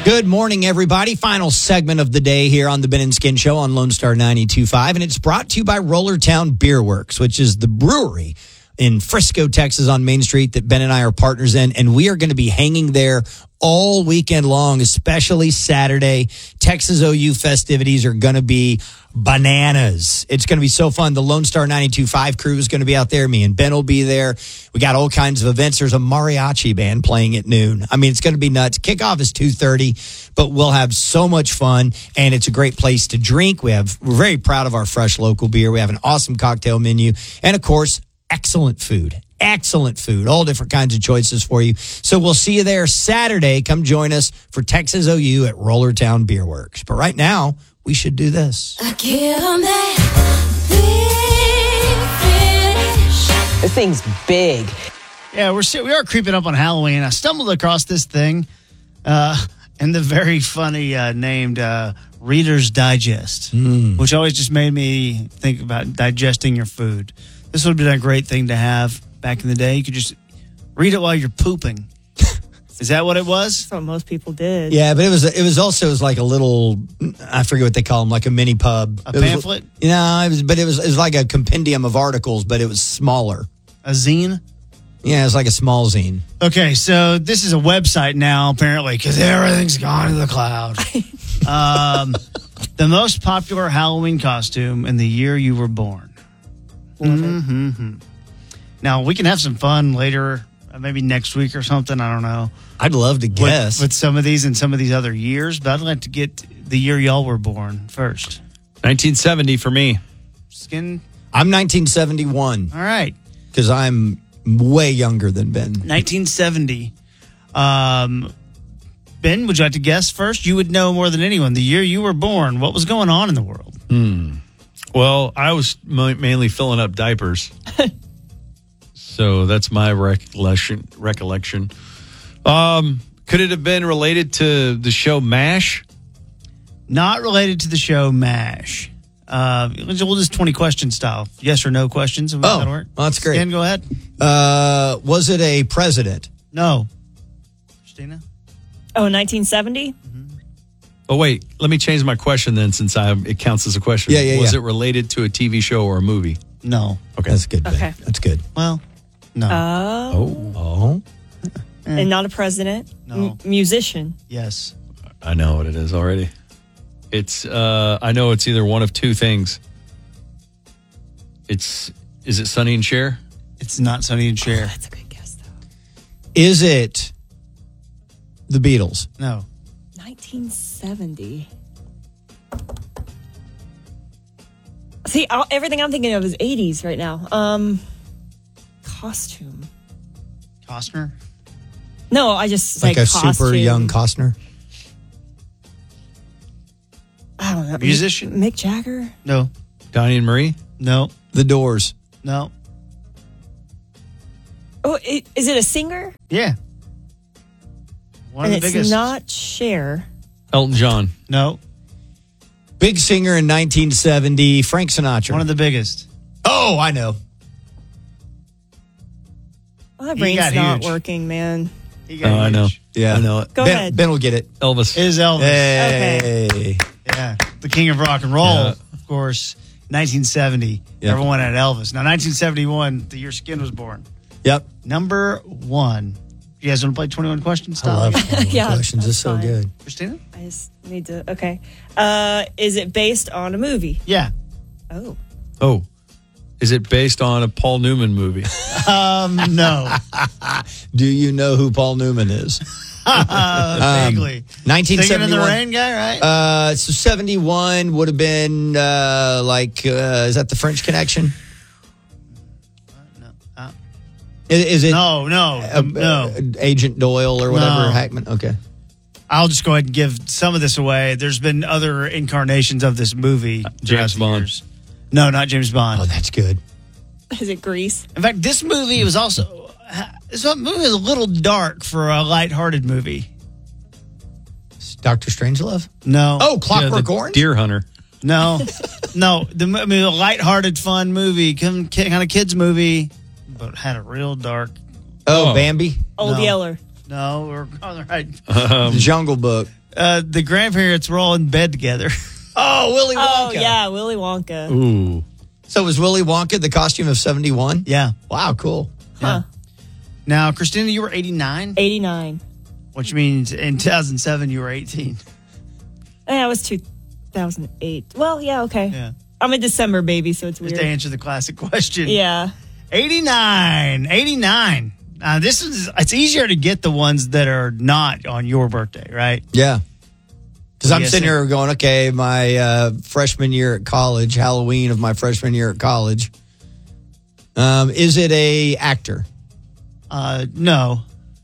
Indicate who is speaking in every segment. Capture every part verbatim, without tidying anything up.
Speaker 1: Good morning, everybody. Final segment of the day here on the Ben and Skin Show on Lone Star ninety-two point five, and it's brought to you by Rollertown Beer Works, which is the brewery in Frisco, Texas on Main Street that Ben and I are partners in, and we are going to be hanging there all weekend long, especially Saturday. Texas O U festivities are going to be bananas. It's going to be so fun. The Lone Star ninety-two point five crew is going to be out there. Me and Ben will be there. We got all kinds of events. There's a mariachi band playing at noon. I mean, it's going to be nuts. Kickoff is two thirty, but we'll have so much fun, and it's a great place to drink. We have, we're very proud of our fresh local beer. We have an awesome cocktail menu, and of course, excellent food. Excellent food. All different kinds of choices for you. So we'll see you there Saturday. Come join us for Texas O U at Rollertown Beer Works. But right now, we should do this.
Speaker 2: I give 'em that big fish.
Speaker 3: This thing's big.
Speaker 4: Yeah, we're we are creeping up on Halloween. I stumbled across this thing uh, in the very funny uh, named uh, Reader's Digest, mm. which always just made me think about digesting your food. This would have been a great thing to have back in the day. You could just read it while you're pooping. Is that what it was?
Speaker 5: That's what most people did.
Speaker 1: Yeah, but it was it was also it was like a little, I forget what they call them, like a mini pub.
Speaker 4: A
Speaker 1: it
Speaker 4: pamphlet?
Speaker 1: Was, you know, it was, but it was it was like a compendium of articles, but it was smaller.
Speaker 4: A zine?
Speaker 1: Yeah, it's like a small zine.
Speaker 4: Okay, so this is a website now, apparently, because everything's gone to the cloud. um, the most popular Halloween costume in the year you were born. Mm-hmm. Now, we can have some fun later, uh, maybe next week or something. I don't know.
Speaker 1: I'd love to guess.
Speaker 4: With, with some of these and some of these other years, but I'd like to get the year y'all were born first.
Speaker 6: nineteen seventy for me.
Speaker 4: Skin?
Speaker 1: I'm nineteen seventy-one.
Speaker 4: All right.
Speaker 1: Because I'm way younger than Ben.
Speaker 4: nineteen seventy. Um, Ben, would you like to guess first? You would know more than anyone. The year you were born, what was going on in the world?
Speaker 6: Hmm. Well, I was m- mainly filling up diapers. So that's my recollection. recollection. Um, could it have been related to the show MASH?
Speaker 4: Not related to the show MASH. Uh, we'll just twenty question style. Yes or no questions.
Speaker 1: Oh,
Speaker 4: that work?
Speaker 1: Well, that's great.
Speaker 4: Stan, go ahead.
Speaker 1: Uh, was it a president?
Speaker 4: No. Christina?
Speaker 5: Oh, nineteen seventy?
Speaker 4: Mm-hmm.
Speaker 6: Oh, wait. Let me change my question then, since I, it counts as a question.
Speaker 1: Yeah, yeah,
Speaker 6: Was
Speaker 1: yeah.
Speaker 6: it related to a T V show or a movie?
Speaker 4: No.
Speaker 6: Okay.
Speaker 1: That's good, Ben.
Speaker 5: Okay.
Speaker 1: That's good.
Speaker 4: Well, no.
Speaker 5: Oh.
Speaker 1: Oh.
Speaker 4: Eh.
Speaker 5: And not a president.
Speaker 4: No.
Speaker 5: M- musician.
Speaker 4: Yes.
Speaker 6: I know what it is already. It's, uh, I know it's either one of two things. It's, is it Sonny and Cher?
Speaker 4: It's not Sonny and Cher.
Speaker 5: Oh, that's a good guess, though.
Speaker 1: Is it the Beatles?
Speaker 4: No.
Speaker 5: nineteen seventy. See, I'll, everything I'm thinking of is eighties right now. Um, costume.
Speaker 4: Costner?
Speaker 5: No, I just
Speaker 1: Like
Speaker 5: say
Speaker 1: a
Speaker 5: costume.
Speaker 1: super young Costner?
Speaker 5: I don't know.
Speaker 4: Musician?
Speaker 5: Mick Jagger?
Speaker 4: No.
Speaker 6: Donnie and Marie?
Speaker 4: No.
Speaker 1: The Doors.
Speaker 4: No.
Speaker 5: Oh, it, is it a singer?
Speaker 4: Yeah. One
Speaker 5: and
Speaker 4: of the
Speaker 5: it's
Speaker 4: biggest.
Speaker 5: not Cher.
Speaker 6: Elton John.
Speaker 4: No.
Speaker 1: Big singer in nineteen seventy, Frank Sinatra.
Speaker 4: One of the biggest.
Speaker 1: Oh, I know.
Speaker 5: My
Speaker 4: He
Speaker 5: brain's
Speaker 4: got
Speaker 5: not
Speaker 4: huge.
Speaker 5: working, man.
Speaker 4: He
Speaker 6: Oh,
Speaker 4: got
Speaker 6: I know.
Speaker 4: huge.
Speaker 1: Yeah.
Speaker 6: I know it.
Speaker 5: Go
Speaker 1: Ben,
Speaker 5: ahead.
Speaker 1: Ben will get it.
Speaker 6: Elvis.
Speaker 4: It is Elvis.
Speaker 1: Hey.
Speaker 4: Yeah. The king of rock and roll,
Speaker 6: Yeah.
Speaker 4: of course. nineteen seventy.
Speaker 1: Yeah.
Speaker 4: Everyone had Elvis. Now, nineteen seventy-one, the year Skin was born.
Speaker 1: Yep.
Speaker 4: Number one. You guys want to play twenty-one questions?
Speaker 1: I love twenty-one
Speaker 5: Yeah,
Speaker 1: questions. It's
Speaker 5: that's
Speaker 1: so
Speaker 5: fine.
Speaker 1: good.
Speaker 4: Christina?
Speaker 5: I just need to. Okay. Uh, is it based on a movie?
Speaker 4: Yeah.
Speaker 5: Oh.
Speaker 6: Oh. Is it based on a Paul Newman movie?
Speaker 4: Um, no.
Speaker 1: Do you know who Paul Newman is?
Speaker 4: uh, vaguely.
Speaker 1: nineteen
Speaker 4: Singing in the
Speaker 1: seventy-one.
Speaker 4: Rain guy, right?
Speaker 1: Uh, so seventy-one would have been uh, like, uh, is that the French Connection?
Speaker 4: no. Uh,
Speaker 1: Is, is it
Speaker 4: no, no.
Speaker 1: uh,
Speaker 4: no.
Speaker 1: uh, Agent Doyle or whatever?
Speaker 4: No.
Speaker 1: Hackman? Okay.
Speaker 4: I'll just go ahead and give some of this away. There's been other incarnations of this movie. throughout
Speaker 6: James
Speaker 4: the
Speaker 6: Bond.
Speaker 4: years. No, not James Bond.
Speaker 1: Oh, that's good.
Speaker 5: Is it Grease?
Speaker 4: In fact, this movie was also this movie is a little dark for a lighthearted movie.
Speaker 1: Doctor Strangelove?
Speaker 4: No,
Speaker 1: Oh, Clockwork
Speaker 6: Yeah, the
Speaker 1: Orange?
Speaker 6: Deer Hunter.
Speaker 4: no, no. The I mean, a lighthearted, fun movie, kind of kids movie, but had a real dark.
Speaker 1: Oh,
Speaker 6: Oh.
Speaker 1: Bambi?
Speaker 5: Old
Speaker 4: No.
Speaker 5: Yeller.
Speaker 4: No, we're on the right.
Speaker 1: the Jungle Book.
Speaker 4: Uh, the grandparents were all in bed together.
Speaker 1: Oh, Willy Wonka.
Speaker 5: Oh, yeah, Willy Wonka.
Speaker 6: Ooh.
Speaker 1: So was Willy Wonka the costume of seventy-one?
Speaker 4: Yeah.
Speaker 1: Wow, cool.
Speaker 5: Huh.
Speaker 4: Now, Christina, you were eighty-nine,
Speaker 5: eighty-nine.
Speaker 4: which means in two thousand seven you were eighteen.
Speaker 5: Yeah, it was two thousand eight. Well, yeah, okay.
Speaker 4: Yeah.
Speaker 5: I'm a December baby, so it's
Speaker 4: Just
Speaker 5: weird.
Speaker 4: to answer the classic question.
Speaker 5: Yeah.
Speaker 4: eighty-nine. eighty-nine. Uh, this is, it's easier to get the ones that are not on your birthday, right?
Speaker 1: Yeah. Because I'm
Speaker 4: Yes,
Speaker 1: sitting
Speaker 4: sir.
Speaker 1: here going, okay, my uh, freshman year at college, Halloween of my freshman year at college. Um, is it a actor?
Speaker 4: Uh, no.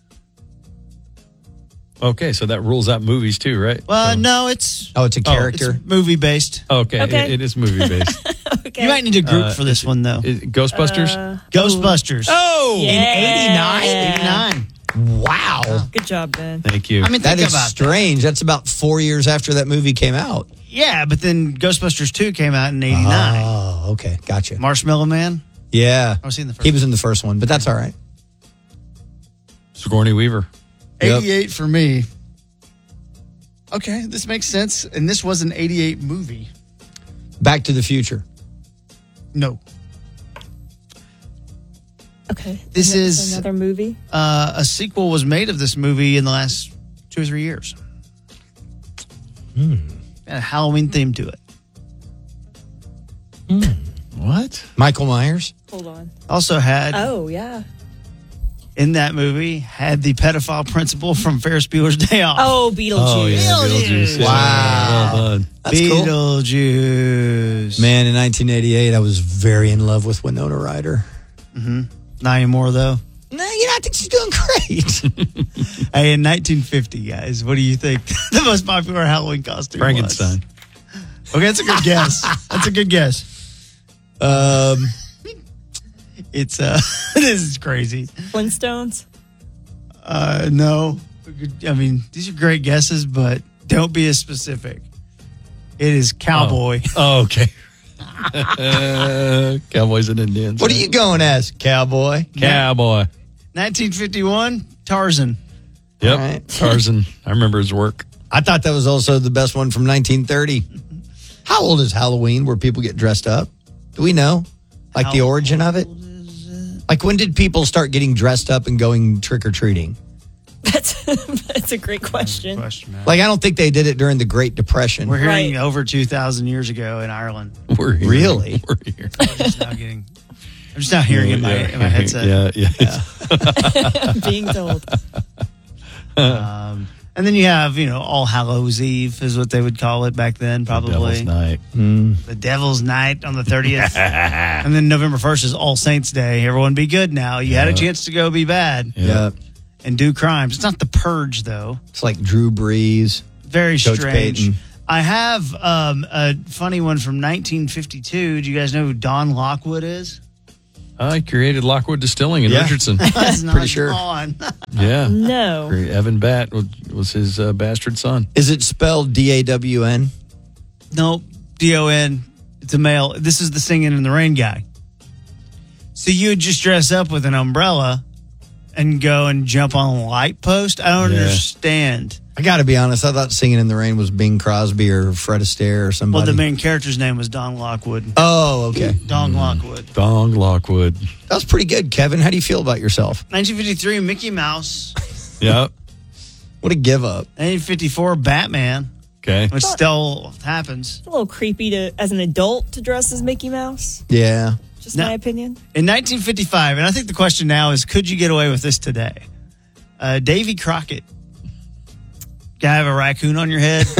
Speaker 6: Okay, so that rules out movies too, right?
Speaker 4: Well,
Speaker 6: So-
Speaker 4: no, it's
Speaker 1: Oh, it's a character.
Speaker 4: it's movie based.
Speaker 6: Okay,
Speaker 5: Okay.
Speaker 6: It, it is movie based.
Speaker 5: Okay.
Speaker 4: You might need a group
Speaker 6: Uh,
Speaker 4: for this one though.
Speaker 6: Ghostbusters.
Speaker 5: Uh,
Speaker 4: Ghostbusters.
Speaker 6: oh,
Speaker 5: Yeah.
Speaker 4: eighty-nine.
Speaker 1: Wow.
Speaker 5: Good job, Ben.
Speaker 6: thank you.
Speaker 4: I mean,
Speaker 1: That
Speaker 4: think
Speaker 1: is
Speaker 4: about
Speaker 1: strange. That's about four years after that movie came out.
Speaker 4: that. Yeah, but then Ghostbusters two came out in eighty-nine.
Speaker 1: Oh, okay. Gotcha.
Speaker 4: Marshmallow Man.
Speaker 1: Yeah.
Speaker 4: I was seeing the first
Speaker 1: He was in the first one, but that's all right.
Speaker 6: Sigourney Weaver.
Speaker 1: Yep.
Speaker 4: eighty-eight for me. Okay, this makes sense. And this was an eighty-eight movie.
Speaker 1: Back to the Future.
Speaker 4: No.
Speaker 5: Okay.
Speaker 4: This
Speaker 5: Isn't it
Speaker 4: is-
Speaker 5: another movie.
Speaker 4: Uh, a sequel was made of this movie in the last two or three years. Hmm. Got a Halloween theme to it.
Speaker 6: What?
Speaker 1: Michael Myers.
Speaker 5: Hold on.
Speaker 4: Also had
Speaker 5: Oh, yeah.
Speaker 4: in that movie had the pedophile principal from Ferris Bueller's Day Off.
Speaker 5: Oh, Beetlejuice.
Speaker 6: Oh yeah,
Speaker 4: Beetlejuice.
Speaker 6: Beetlejuice. Yeah,
Speaker 1: Wow.
Speaker 6: well done.
Speaker 1: That's cool.
Speaker 4: Beetlejuice.
Speaker 1: Man, in nineteen eighty-eight, I was very in love with Winona Ryder.
Speaker 4: Not anymore though.
Speaker 1: No, you know, I think she's doing great.
Speaker 4: Hey, in nineteen fifty, guys, what do you think the most popular Halloween costume
Speaker 6: Frankenstein.
Speaker 4: was? Okay, that's a good guess. That's a good guess.
Speaker 1: um,
Speaker 4: It's uh, this is crazy.
Speaker 5: Flintstones.
Speaker 4: Uh, no, I mean these are great guesses, but don't be as specific. It is cowboy.
Speaker 6: Oh, okay. uh, Cowboys and Indians.
Speaker 1: what are you going as, cowboy?
Speaker 6: Cowboy.
Speaker 4: nineteen fifty-one, Tarzan.
Speaker 6: Yep.
Speaker 1: All right.
Speaker 6: Tarzan. I remember his work.
Speaker 1: I thought that was also the best one from nineteen thirty. How old is Halloween where people get dressed up? Do we know? Like the
Speaker 4: How
Speaker 1: origin of it? Like when did people start getting dressed up and going trick-or-treating?
Speaker 5: That's that's a great question.
Speaker 4: Question, man.
Speaker 1: Like I don't think they did it during the Great Depression.
Speaker 4: We're hearing
Speaker 5: Right.
Speaker 4: over two thousand years ago in Ireland.
Speaker 6: We're here.
Speaker 1: Really?
Speaker 6: We're here.
Speaker 4: I'm just now getting. I'm just now hearing it in my, in my headset.
Speaker 6: Yeah, yeah.
Speaker 5: Being told.
Speaker 4: Um, and then you have, you know, All Hallows Eve is what they would call it back then, probably.
Speaker 6: Devil's Night.
Speaker 4: The Devil's Night on the thirtieth. And then November first is All Saints Day. Everyone be good now. You had a chance to go be bad
Speaker 1: Yeah.
Speaker 4: and do crimes. It's not the purge, though.
Speaker 1: It's like Drew Brees.
Speaker 4: Very
Speaker 1: Coach
Speaker 4: strange.
Speaker 1: Payton.
Speaker 4: I have um, a funny one from nineteen fifty-two. Do you guys know who Don Lockwood is?
Speaker 6: I created Lockwood Distilling in
Speaker 1: Yeah.
Speaker 6: Richardson.
Speaker 4: That's not
Speaker 1: Pretty sure.
Speaker 4: on.
Speaker 6: Yeah.
Speaker 5: No.
Speaker 6: Great. Evan Batt was, was his uh, bastard son.
Speaker 1: Is it spelled D A W N?
Speaker 4: Nope. D O N. It's a male. This is the Singing in the Rain guy. So you would just dress up with an umbrella and go and jump on a light post? I don't
Speaker 6: Yeah.
Speaker 4: understand.
Speaker 1: I got to be honest. I thought Singing in the Rain was Bing Crosby or Fred Astaire or
Speaker 4: Well,
Speaker 1: somebody.
Speaker 4: the main character's name was Don Lockwood.
Speaker 1: oh, okay.
Speaker 4: Don Lockwood.
Speaker 6: Dong Lockwood.
Speaker 1: That was pretty good, Kevin. How do you feel about yourself?
Speaker 4: nineteen fifty-three, Mickey Mouse.
Speaker 6: Yep.
Speaker 1: What a give up.
Speaker 4: nineteen fifty-four, Batman,
Speaker 6: Okay.
Speaker 4: which still happens.
Speaker 5: It's a little creepy to, as an adult, to dress as Mickey Mouse.
Speaker 1: Yeah.
Speaker 5: Just
Speaker 4: No.
Speaker 5: my opinion.
Speaker 4: In nineteen fifty-five, and I think the question now is, could you get away with this today? Uh, Davy Crockett. Guy have a raccoon on your head?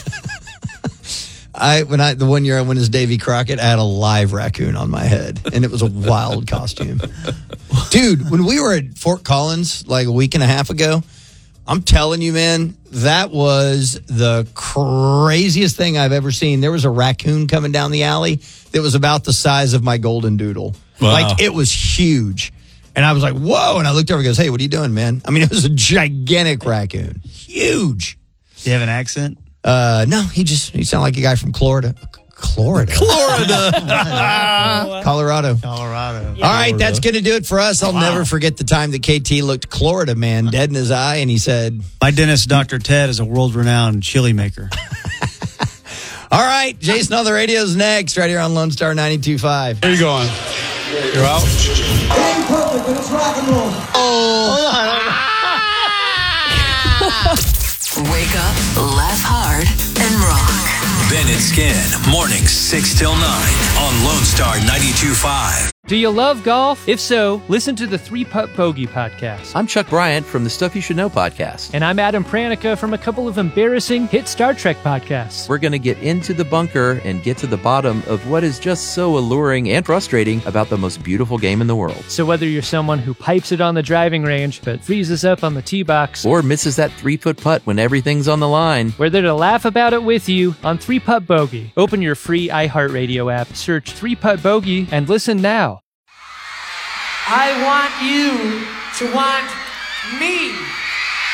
Speaker 1: I when I the one year I went as Davy Crockett, I had a live raccoon on my head, and it was a wild costume. Dude, when we were at Fort Collins like a week and a half ago, I'm telling you, man, that was the craziest thing I've ever seen. There was a raccoon coming down the alley that was about the size of my golden doodle.
Speaker 6: Wow.
Speaker 1: Like it was huge. And I was like, whoa. And I looked over and goes, hey, what are you doing, man? I mean, it was a gigantic raccoon. Huge.
Speaker 4: Do you have an accent?
Speaker 1: Uh, no, he just, he sounded like a guy from Florida. Florida.
Speaker 6: Florida.
Speaker 1: Colorado.
Speaker 4: Colorado.
Speaker 1: All right, that's going to do it for us. I'll never forget the time that K T looked Florida man dead in his eye, and he said,
Speaker 4: My dentist, Doctor Ted, is a world-renowned chili maker.
Speaker 1: all right, Jason on the radio's next, right here on Lone Star ninety-two point five.
Speaker 3: Where you going? You're out?
Speaker 7: Ain't perfect, but it's rock and roll.
Speaker 8: Wake up, laugh hard, and rock.
Speaker 9: Ben and Skin, mornings six till nine on Lone Star ninety-two point five.
Speaker 10: Do you love golf? If so, listen to the Three Putt Bogey podcast.
Speaker 11: I'm Chuck Bryant from the Stuff You Should Know podcast.
Speaker 10: And I'm Adam Pranica from a couple of embarrassing hit Star Trek podcasts.
Speaker 11: We're going to get into the bunker and get to the bottom of what is just so alluring and frustrating about the most beautiful game in the world.
Speaker 10: So whether you're someone who pipes it on the driving range but freezes up on the tee box,
Speaker 11: or misses that three-foot putt when everything's on the line,
Speaker 10: we're there to laugh about it with you on Three Putt Bogey. Open your free iHeartRadio app, search Three Putt Bogey, and listen now.
Speaker 12: I want you to want me.